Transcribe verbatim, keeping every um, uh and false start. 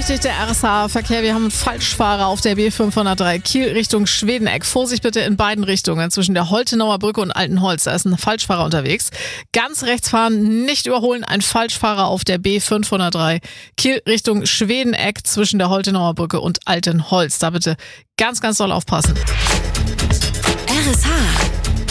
richtig, der R S H-Verkehr. Wir haben einen Falschfahrer auf der B fünfhundertdrei Kiel Richtung Schwedeneck. Vorsicht bitte in beiden Richtungen, zwischen der Holtenauer Brücke und Altenholz. Da ist ein Falschfahrer unterwegs. Ganz rechts fahren, nicht überholen. Ein Falschfahrer auf der B fünfhundertdrei Kiel Richtung Schwedeneck zwischen der Holtenauer Brücke und Altenholz. Da bitte ganz, ganz doll aufpassen. R S H